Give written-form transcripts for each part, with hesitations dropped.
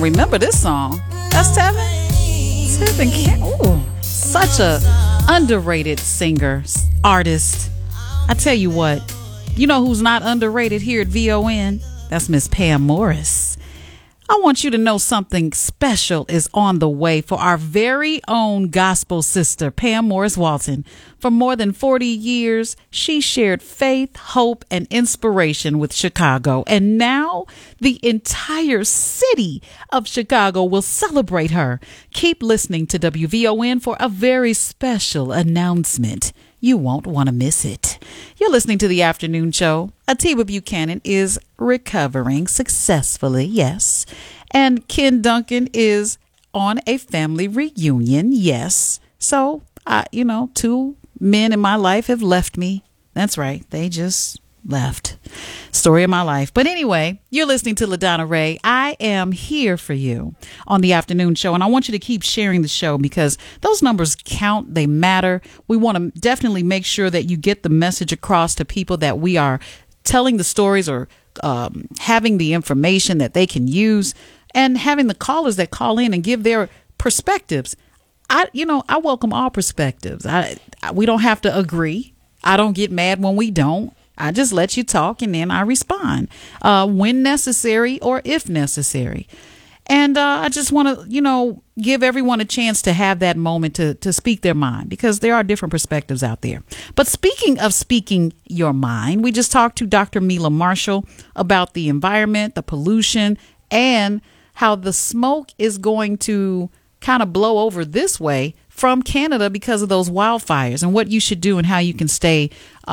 gonna remember this song. That's Tevin. Ooh, such a underrated singer, artist. I tell you what, you know who's not underrated here at VON? That's Miss Pam Morris. I want you to know something special is on the way for our very own gospel sister, Pam Morris Walton. For more than 40 years, she shared faith, hope, and inspiration with Chicago. And now the entire city of Chicago will celebrate her. Keep listening to WVON for a very special announcement. You won't want to miss it. You're listening to The Afternoon Show. Atiba Buchanan is recovering successfully, yes. And Ken Duncan is on a family reunion, yes. So, two men in my life have left me. That's right. They just left. Story of my life. But anyway, you're listening to LaDonna Ray. I am here for you on The Afternoon Show, and I want you to keep sharing the show because those numbers count. They matter. We want to definitely make sure that you get the message across to people that we are telling the stories or having the information that they can use, and having the callers that call in and give their perspectives. I welcome all perspectives. We don't have to agree. I don't get mad when we don't. I just let you talk and then I respond when necessary or if necessary. And I just want to, give everyone a chance to have that moment to speak their mind because there are different perspectives out there. But speaking of speaking your mind, we just talked to Dr. Mila Marshall about the environment, the pollution, and how the smoke is going to kind of blow over this way from Canada because of those wildfires and what you should do and how you can stay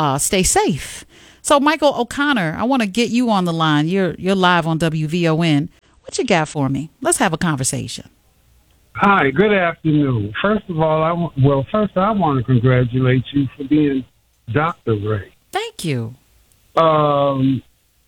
safe. So, Michael O'Connor, I want to get you on the line. You're live on WVON. What you got for me? Let's have a conversation. Hi, good afternoon. First of all, I want to congratulate you for being Dr. Ray. Thank you. I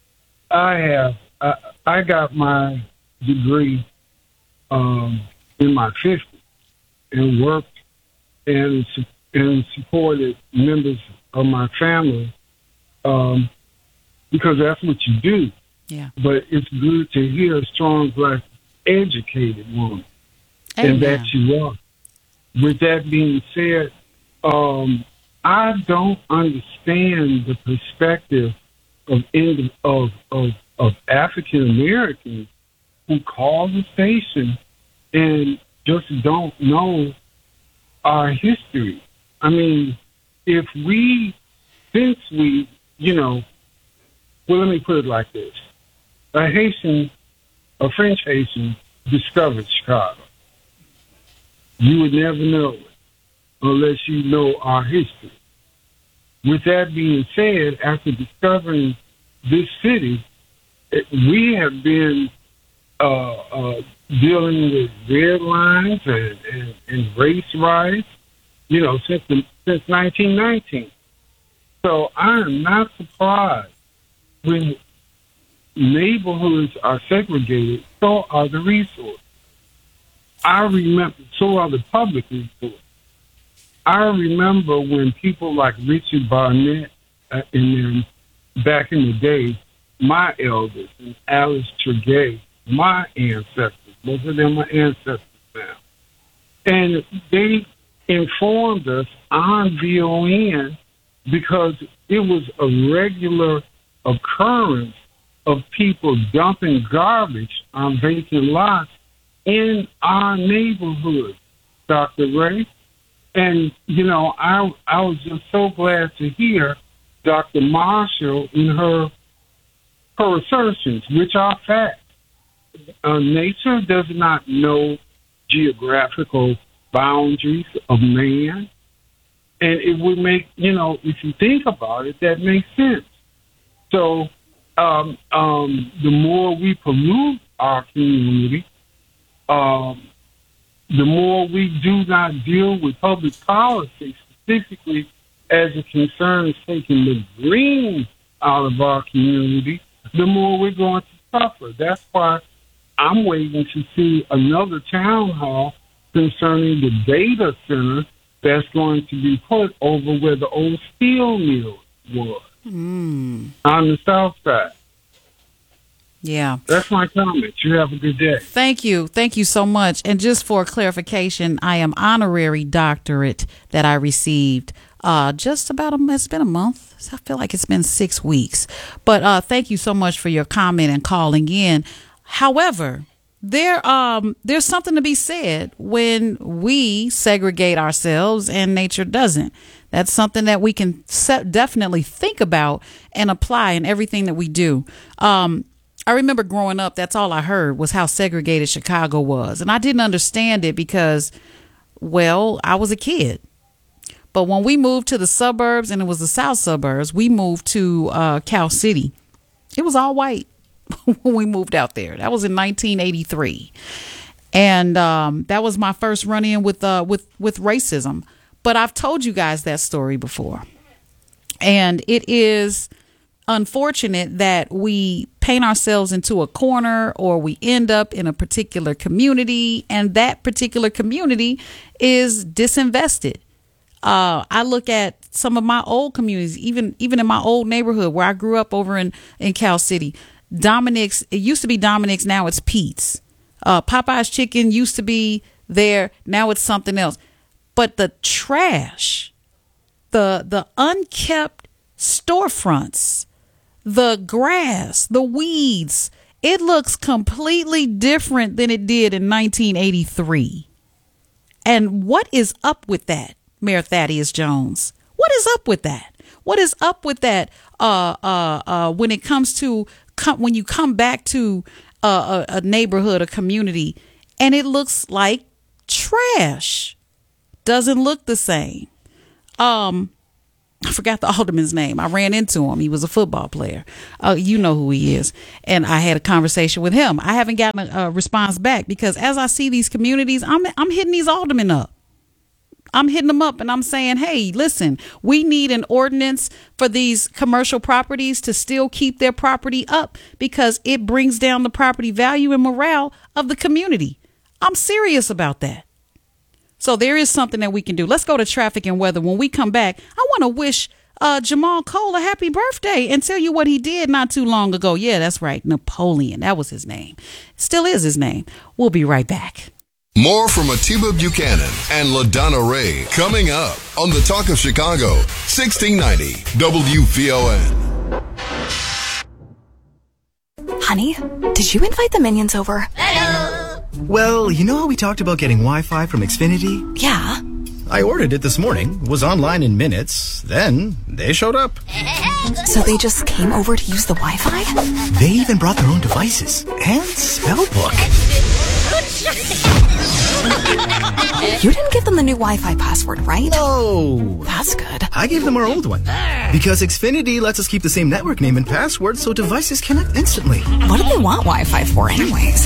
got my degree in my 50s and worked and supported members of my family because that's what you do. Yeah. But it's good to hear a strong, black, educated woman, and that you are. With that being said, I don't understand the perspective of African Americans who call the station and just don't know our history. I mean, let me put it like this. A French Haitian discovered Chicago. You would never know it unless you know our history. With that being said, after discovering this city, we have been dealing with red lines and race riots, since 1919. So I am not surprised when neighborhoods are segregated, so are the resources. So are the public resources. I remember when people like Richard Barnett back in the day, my elders, and Alice Tregay, my ancestors, both of them are ancestors now. And they informed us on VON because it was a regular occurrence of people dumping garbage on vacant lots in our neighborhood, Dr. Ray. And, I was just so glad to hear Dr. Marshall in her assertions, which are facts. Nature does not know geographical boundaries of man. And it would make, if you think about it, that makes sense. So the more we pollute our community, the more we do not deal with public policy, specifically as it concerns taking the green out of our community, the more we're going to suffer. That's why I'm waiting to see another town hall concerning the data center that's going to be put over where the old steel mill was on the south side. Yeah. That's my comment. You have a good day. Thank you. Thank you so much. And just for clarification, I am honorary doctorate that I received just about it's been a month. I feel like it's been 6 weeks. But thank you so much for your comment and calling in. However, there's something to be said when we segregate ourselves and nature doesn't. That's something that we can definitely think about and apply in everything that we do. I remember growing up, that's all I heard was how segregated Chicago was. And I didn't understand it because, well, I was a kid. But when we moved to the suburbs, and it was the south suburbs, we moved to Cal City. It was all white when we moved out there. That was in 1983. And that was my first run-in with racism. But I've told you guys that story before. And it is unfortunate that we paint ourselves into a corner, or we end up in a particular community, and that particular community is disinvested. I look at some of my old communities, even in my old neighborhood where I grew up over in Cal City. Dominick's, it used to be Dominick's, now it's Pete's. Popeye's Chicken used to be there, now it's something else. But the trash, the unkept storefronts, the grass, the weeds, it looks completely different than it did in 1983. And what is up with that, Mayor Thaddeus Jones? What is up with that? What is up with that when it comes to when you come back to a neighborhood, a community, and it looks like trash? Doesn't look the same. I forgot the alderman's name. I ran into him. He was a football player. You know who he is. And I had a conversation with him. I haven't gotten a response back because as I see these communities, I'm hitting these aldermen up. I'm hitting them up and I'm saying, hey, listen, we need an ordinance for these commercial properties to still keep their property up because it brings down the property value and morale of the community. I'm serious about that. So there is something that we can do. Let's go to traffic and weather. When we come back, I want to wish Jamal Cole a happy birthday and tell you what he did not too long ago. Yeah, that's right. Napoleon. That was his name. Still is his name. We'll be right back. More from Atiba Buchanan and LaDonna Ray coming up on the Talk of Chicago, 1690 WVON. Honey, did you invite the minions over? Hello. Well, you know how we talked about getting Wi-Fi from Xfinity? Yeah. I ordered it this morning, was online in minutes, then they showed up. So they just came over to use the Wi-Fi? They even brought their own devices and spellbook. You didn't give them the new Wi-Fi password, right? No. That's good. I gave them our old one. Because Xfinity lets us keep the same network name and password so devices connect instantly. What do they want Wi-Fi for anyways?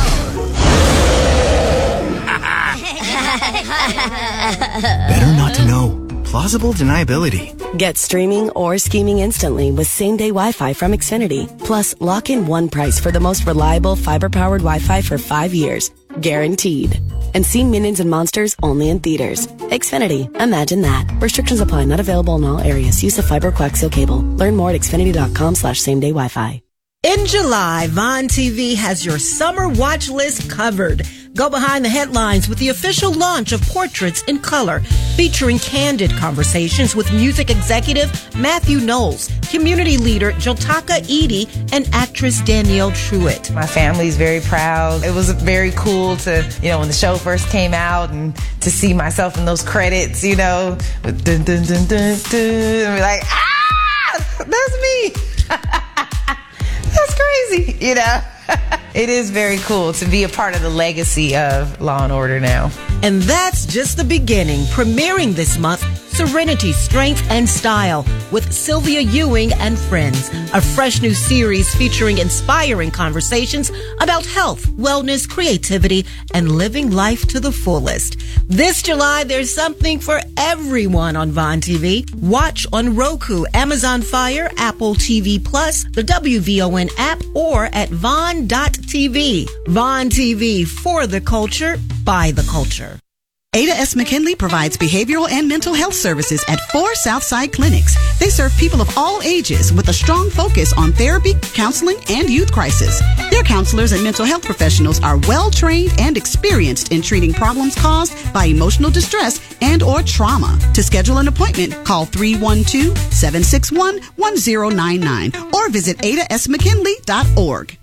Better not to know. Plausible deniability. Get streaming or scheming instantly with same-day Wi-Fi from Xfinity. Plus, lock in one price for the most reliable fiber-powered Wi-Fi for 5 years. Guaranteed. And see Minions and Monsters only in theaters. Xfinity. Imagine that. Restrictions apply. Not available in all areas. Use of fiber coaxial cable. Learn more at xfinity.com/same-day Wi-Fi. In July, Vaughn TV has your summer watch list covered. Go behind the headlines with the official launch of Portraits in Color, featuring candid conversations with music executive Matthew Knowles, community leader Jotaka Edie, and actress Danielle Truitt. My family's very proud. It was very cool to, when the show first came out and to see myself in those credits, with dun dun dun dun dun, and be like, that's me. That's crazy, It is very cool to be a part of the legacy of Law and Order now. And that's just the beginning. Premiering this month, Serenity, Strength, and Style with Sylvia Ewing and Friends. A fresh new series featuring inspiring conversations about health, wellness, creativity, and living life to the fullest. This July, there's something for everyone on Vaughn TV. Watch on Roku, Amazon Fire, Apple TV Plus, the WVON app, or at Vaughn.tv. Vaughn TV, for the culture, by the culture. Ada S. McKinley provides behavioral and mental health services at 4 Southside clinics. They serve people of all ages with a strong focus on therapy, counseling, and youth crisis. Their counselors and mental health professionals are well-trained and experienced in treating problems caused by emotional distress and or trauma. To schedule an appointment, call 312-761-1099 or visit adasmckinley.org.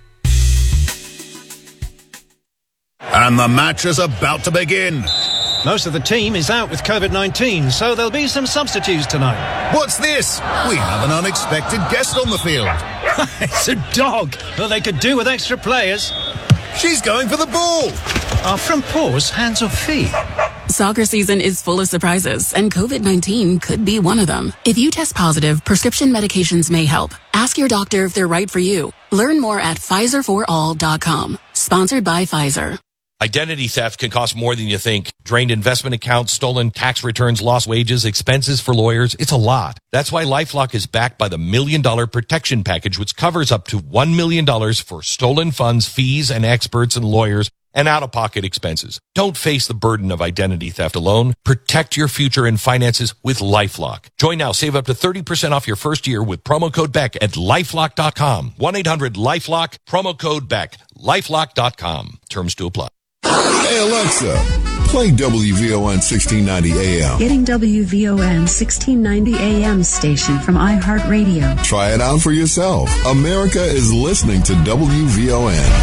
And the match is about to begin. Most of the team is out with COVID-19, so there'll be some substitutes tonight. What's this? We have an unexpected guest on the field. It's a dog. Well, they could do with extra players. She's going for the ball. Are front paws hands or feet? Soccer season is full of surprises, and COVID-19 could be one of them. If you test positive, prescription medications may help. Ask your doctor if they're right for you. Learn more at PfizerForAll.com. Sponsored by Pfizer. Identity theft can cost more than you think. Drained investment accounts, stolen tax returns, lost wages, expenses for lawyers. It's a lot. That's why LifeLock is backed by the $1 Million Protection Package, which covers up to $1 million for stolen funds, fees, and experts and lawyers, and out-of-pocket expenses. Don't face the burden of identity theft alone. Protect your future and finances with LifeLock. Join now. Save up to 30% off your first year with promo code BECK at LifeLock.com. 1-800-LifeLock, promo code BECK. LifeLock.com. Terms to apply. Hey, Alexa, play WVON 1690 AM. Getting WVON 1690 AM station from iHeartRadio. Try it out for yourself. America is listening to WVON.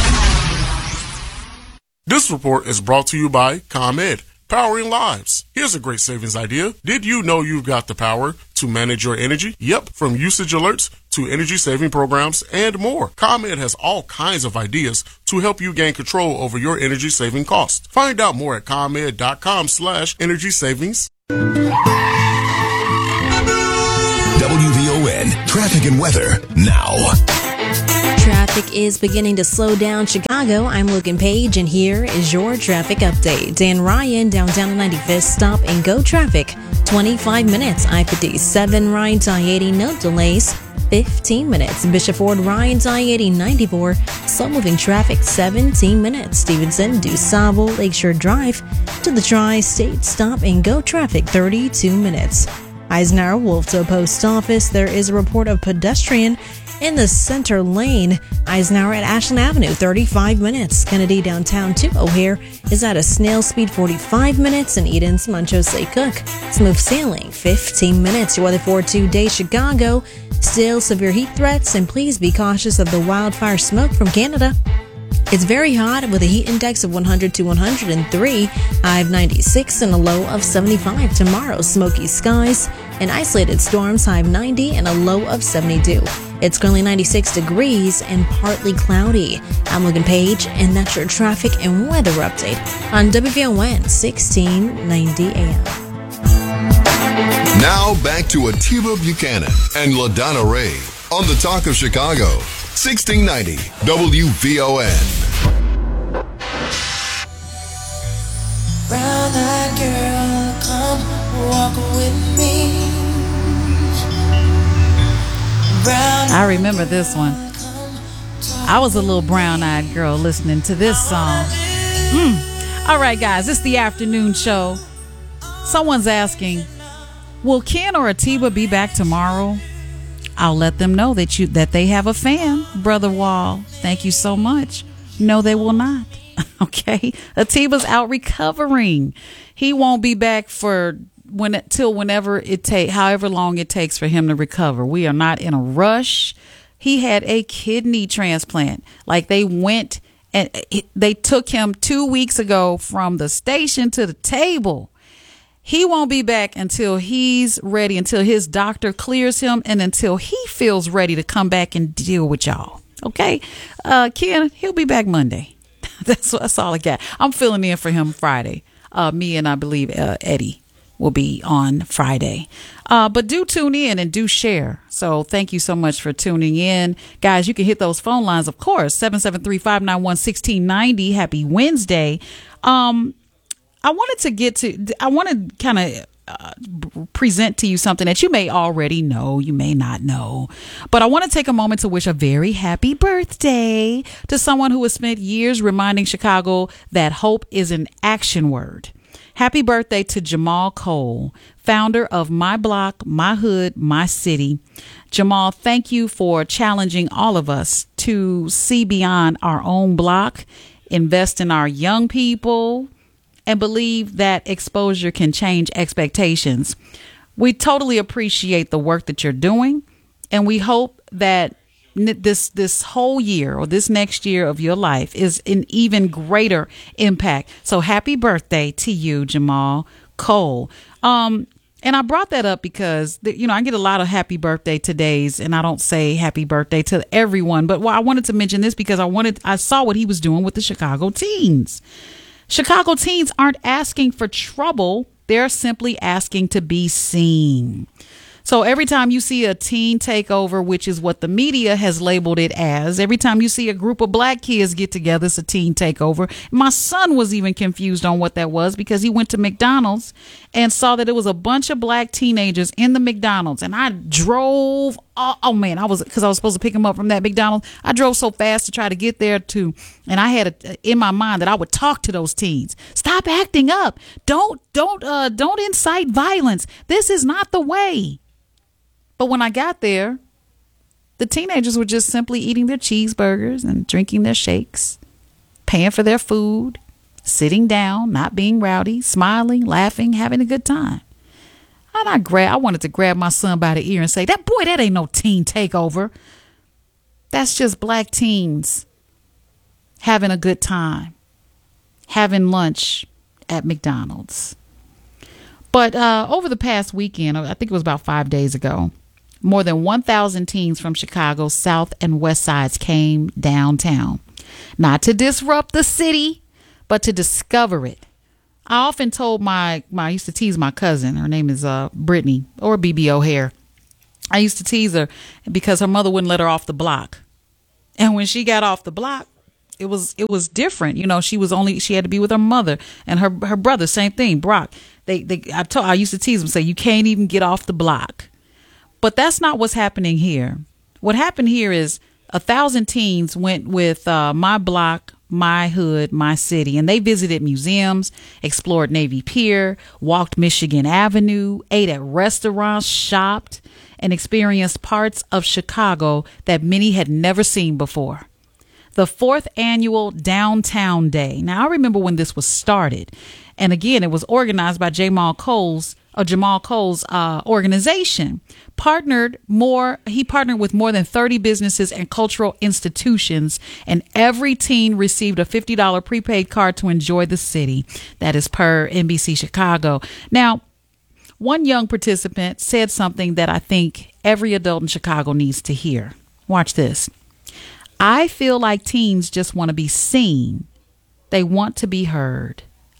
This report is brought to you by ComEd, powering lives. Here's a great savings idea. Did you know you've got the power to manage your energy? Yep, from usage alerts to energy saving programs and more. ComEd has all kinds of ideas to help you gain control over your energy saving costs. Find out more at ComEd.com/energy savings. WVON traffic and weather now. Traffic is beginning to slow down Chicago. I'm Logan Page, and here is your traffic update. Dan Ryan, downtown 95th, stop and go traffic. 25 minutes. I-57 rides I-80, no delays. 15 minutes. Bishop Ford rides I-80, 94. Slow moving traffic, 17 minutes. Stevenson, DuSable, Lakeshore Drive to the Tri-State, stop and go traffic, 32 minutes. Eisenhower, Wolftoe Post Office, there is a report of pedestrian in the center lane. Eisenhower at Ashland Avenue, 35 minutes. Kennedy downtown to O'Hare is at a snail speed, 45 minutes. And Eden's Munchos Cook, smooth sailing, 15 minutes. Your weather for today, Chicago, still severe heat threats, and please be cautious of the wildfire smoke from Canada. It's very hot with a heat index of 100 to 103, high of 96 and a low of 75. Tomorrow, smoky skies and isolated storms, high of 90 and a low of 72. It's currently 96 degrees and partly cloudy. I'm Logan Page, and that's your traffic and weather update on WVON 1690 AM. Now back to Atiba Buchanan and LaDonna Ray on the Talk of Chicago. 1690 WVON. Brown-eyed girl, come walk with me. I remember this one. I was a little brown-eyed girl listening to this song. All right, guys, it's the afternoon show. Someone's asking, will Ken or Atiba be back tomorrow? I'll let them know that they have a fan, Brother Wall. Thank you so much. No, they will not. Okay, Atiba's out recovering. He won't be back for whenever however long it takes for him to recover. We are not in a rush. He had a kidney transplant. Like, they went and they took him 2 weeks ago from the station to the table. He won't be back until he's ready, until his doctor clears him, and until he feels ready to come back and deal with y'all. Okay? Ken, he'll be back Monday. That's all I got. I'm filling in for him Friday. Me and I believe Eddie will be on Friday. But do tune in and do share. So thank you so much for tuning in. Guys, you can hit those phone lines, of course, 773-591-1690. Happy Wednesday. I want to kind of present to you something that you may already know, you may not know, but I want to take a moment to wish a very happy birthday to someone who has spent years reminding Chicago that hope is an action word. Happy birthday to Jamal Cole, founder of My Block, My Hood, My City. Jamal, thank you for challenging all of us to see beyond our own block, invest in our young people, and believe that exposure can change expectations. We totally appreciate the work that you're doing, and we hope that this whole year or this next year of your life is an even greater impact. So happy birthday to you, Jamal Cole. And I brought that up because, I get a lot of happy birthday todays, and I don't say happy birthday to everyone. But I wanted to mention this because I saw what he was doing with the Chicago teens. Chicago teens aren't asking for trouble. They're simply asking to be seen. So every time you see a teen takeover, which is what the media has labeled it as, every time you see a group of black kids get together, it's a teen takeover. My son was even confused on what that was because he went to McDonald's and saw that it was a bunch of black teenagers in the McDonald's. And I drove, because I was supposed to pick him up from that McDonald's. I drove so fast to try to get there too. And I had in my mind that I would talk to those teens. Stop acting up. Don't incite violence. This is not the way. But when I got there, the teenagers were just simply eating their cheeseburgers and drinking their shakes, paying for their food, sitting down, not being rowdy, smiling, laughing, having a good time. And I wanted to grab my son by the ear and say, that ain't no teen takeover. That's just black teens having a good time, having lunch at McDonald's. But over the past weekend, I think it was about 5 days ago, more than 1,000 teens from Chicago's South and West Sides came downtown, not to disrupt the city, but to discover it. I often told I used to tease my cousin. Her name is Brittany, or BB O'Hare. I used to tease her because her mother wouldn't let her off the block. And when she got off the block, it was different. She had to be with her mother and her brother. Same thing, Brock. I used to tease them, say you can't even get off the block. But that's not what's happening here. What happened here is 1,000 teens went with My Block, My Hood, My City, and they visited museums, explored Navy Pier, walked Michigan Avenue, ate at restaurants, shopped, and experienced parts of Chicago that many had never seen before. The 4th annual Downtown Day. Now, I remember when this was started. And again, it was organized by Jamal Cole's organization. He partnered with more than 30 businesses and cultural institutions, and every teen received a $50 prepaid card to enjoy the city. That is per NBC Chicago. Now, one young participant said something that I think every adult in Chicago needs to hear. Watch this. I feel like teens just want to be seen. They want to be heard.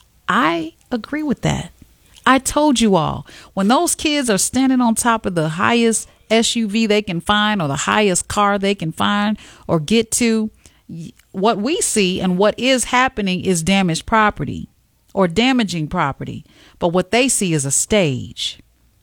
I agree with that. I told you all, when those kids are standing on top of the highest SUV they can find or the highest car they can find or get to, what we see and what is happening is damaged property or damaging property. But what they see is a stage.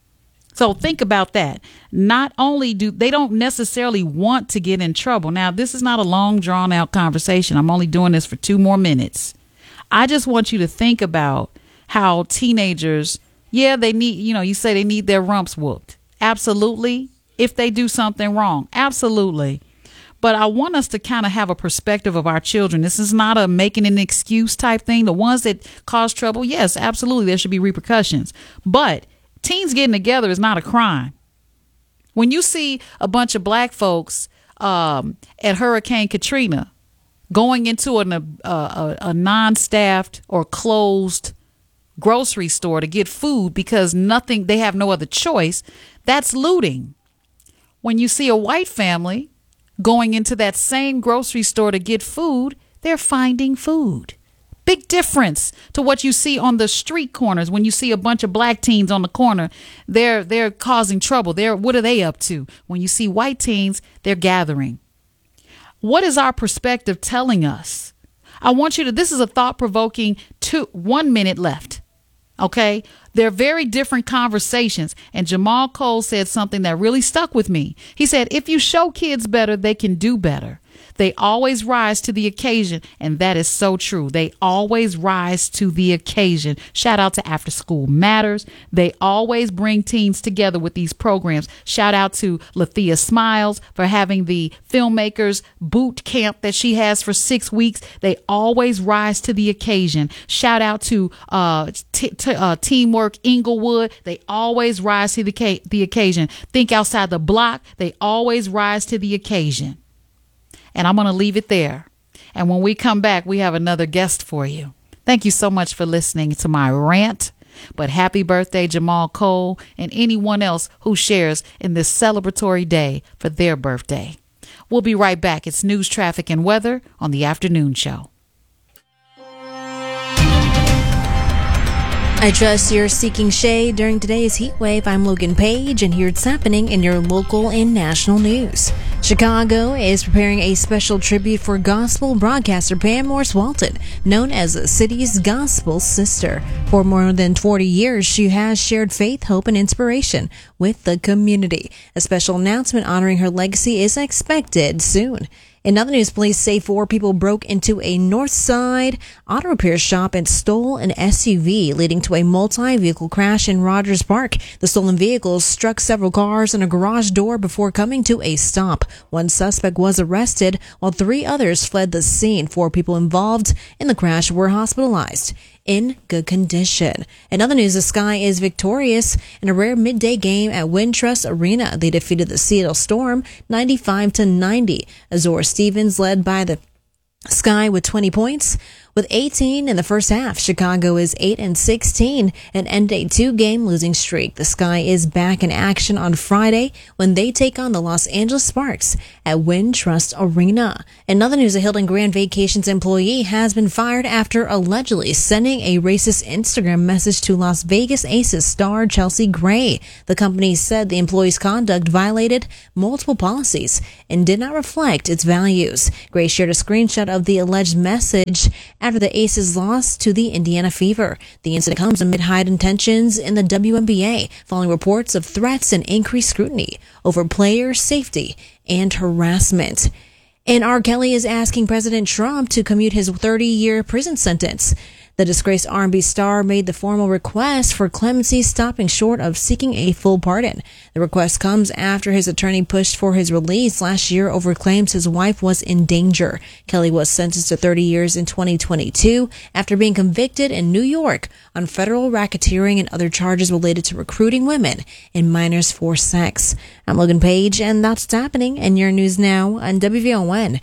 So think about that. Not only they don't necessarily want to get in trouble. Now, this is not a long, drawn out conversation. I'm only doing this for 2 more minutes. I just want you to think about how teenagers, they need, you say they need their rumps whooped. Absolutely. If they do something wrong. Absolutely. But I want us to kind of have a perspective of our children. This is not a making an excuse type thing. The ones that cause trouble, yes, absolutely, there should be repercussions. But teens getting together is not a crime. When you see a bunch of black folks at Hurricane Katrina going into a non-staffed or closed grocery store to get food because they have no other choice, that's looting. When you see a white family going into that same grocery store to get food, they're finding food. Big difference to what you see on the street corners. When you see a bunch of black teens on the corner, they're causing trouble. What are they up to? When you see white teens, they're gathering. What is our perspective telling us? I want you to, this is a thought-provoking 1 minute left. Okay, they're very different conversations. And Jamal Cole said something that really stuck with me. He said, if you show kids better, they can do better. They always rise to the occasion, and that is so true. They always rise to the occasion. Shout out to After School Matters. They always bring teens together with these programs. Shout out to Lathea Smiles for having the filmmakers boot camp that she has for 6 weeks. They always rise to the occasion. Shout out to Teamwork Inglewood. They always rise to the occasion. Think Outside the Block. They always rise to the occasion. And I'm going to leave it there. And when we come back, we have another guest for you. Thank you so much for listening to my rant. But happy birthday, Jamal Cole, and anyone else who shares in this celebratory day for their birthday. We'll be right back. It's news, traffic, and weather on the afternoon show. I trust you're seeking shade during today's heat wave. I'm Logan Page, and here it's happening in your local and national news. Chicago is preparing a special tribute for gospel broadcaster Pam Morse Walton, known as the city's gospel sister. For more than 40 years, she has shared faith, hope, and inspiration with the community. A special announcement honoring her legacy is expected soon. In other news, police say 4 people broke into a North Side auto repair shop and stole an SUV, leading to a multi-vehicle crash in Rogers Park. The stolen vehicles struck several cars and a garage door before coming to a stop. One suspect was arrested, while 3 others fled the scene. 4 people involved in the crash were hospitalized in good condition. In other news, the Sky is victorious in a rare midday game at Wintrust Arena. They defeated the Seattle Storm 95-90. Azor Stevens led by the Sky with 20 points. With 18 in the first half, Chicago is 8-16 and end a 2-game losing streak. The Sky is back in action on Friday when they take on the Los Angeles Sparks at Wintrust Arena. In other news, a Hilton Grand Vacations employee has been fired after allegedly sending a racist Instagram message to Las Vegas Aces star Chelsea Gray. The company said the employee's conduct violated multiple policies and did not reflect its values. Gray shared a screenshot of the alleged message after the Aces lost to the Indiana Fever. The incident comes amid heightened tensions in the WNBA, following reports of threats and increased scrutiny over player safety and harassment. And R. Kelly is asking President Trump to commute his 30-year prison sentence. The disgraced R&B star made the formal request for clemency, stopping short of seeking a full pardon. The request comes after his attorney pushed for his release last year over claims his wife was in danger. Kelly was sentenced to 30 years in 2022 after being convicted in New York on federal racketeering and other charges related to recruiting women and minors for sex. I'm Logan Page, and that's what's happening in your news now on WVON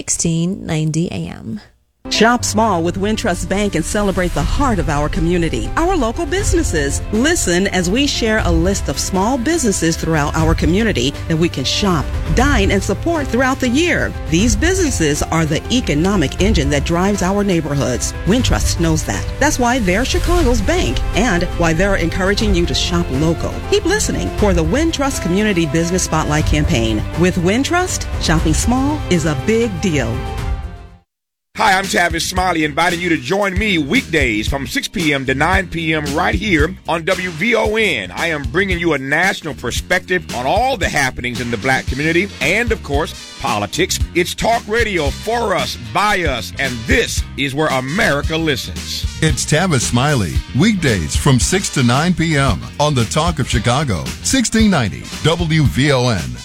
1690 AM. Shop small with Wintrust Bank and celebrate the heart of our community, our local businesses. Listen as we share a list of small businesses throughout our community that we can shop, dine, and support throughout the year. These businesses are the economic engine that drives our neighborhoods. Wintrust knows that. That's why they're Chicago's bank and why they're encouraging you to shop local. Keep listening for the Wintrust Community Business Spotlight campaign. With Wintrust, shopping small is a big deal. Hi, I'm Tavis Smiley, inviting you to join me weekdays from 6 p.m. to 9 p.m. right here on WVON. I am bringing you a national perspective on all the happenings in the black community and, of course, politics. It's talk radio for us, by us, and this is where America listens. It's Tavis Smiley, weekdays from 6 to 9 p.m. on the Talk of Chicago, 1690 WVON.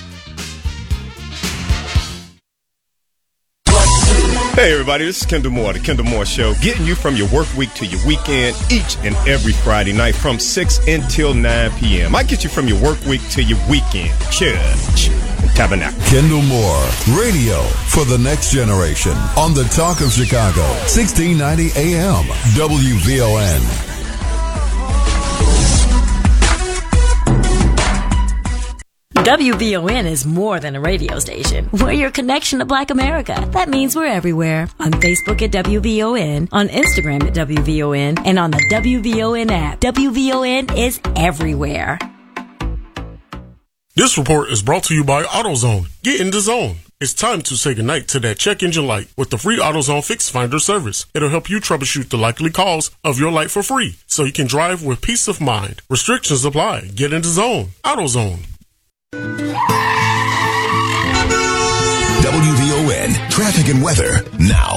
Hey everybody, this is Kendall Moore, The Kendall Moore Show, getting you from your work week to your weekend each and every Friday night from 6 until 9 p.m. I get you from your work week to your weekend. Church and Tabernacle. Kendall Moore, radio for the next generation on the Talk of Chicago, 1690 AM, WVON. WVON is more than a radio station. We're your connection to Black America. That means we're everywhere. On Facebook at WVON, on Instagram at WVON, and on the WVON app. WVON is everywhere. This report is brought to you by AutoZone. Get in the zone. It's time to say goodnight to that check engine light with the free AutoZone Fix Finder service. It'll help you troubleshoot the likely cause of your light for free, so you can drive with peace of mind. Restrictions apply. Get in the zone. AutoZone. WVON Traffic and weather now.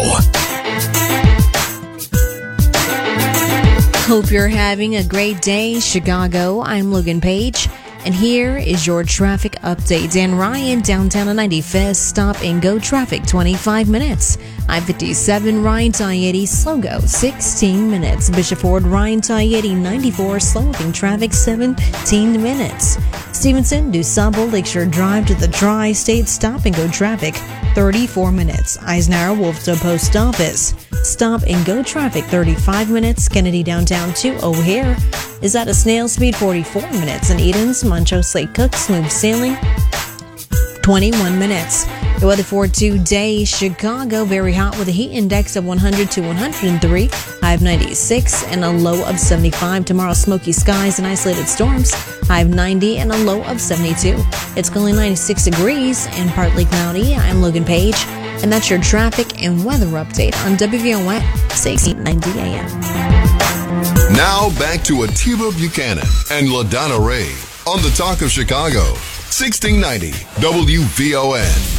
Hope you're having a great day, Chicago. I'm Logan Page, and here is your traffic update. Dan Ryan, downtown on 95th, stop and go traffic, 25 minutes. I-57, Ryan to I-80, slow go, 16 minutes. Bishop Ford, Ryan to I-80, 94, slowing traffic, 17 minutes. Stevenson, DuSable, Lakeshore Drive to the Tri-State, stop and go traffic, 34 minutes. Eisenhower, Wolf to Post Office, stop and go traffic, 35 minutes. Kennedy downtown to O'Hare is at a snail speed, 44 minutes. And Edens, Montrose Lake Cook, smooth sailing, 21 minutes. The weather for today, Chicago, very hot with a heat index of 100 to 103, high of 96 and a low of 75. Tomorrow, smoky skies and isolated storms, high of 90 and a low of 72. It's only 96 degrees and partly cloudy. I'm Logan Page, and that's your traffic and weather update on WVON 690 AM. Now back to Atiba Buchanan and LaDonna Ray on the Talk of Chicago, 1690 WVON.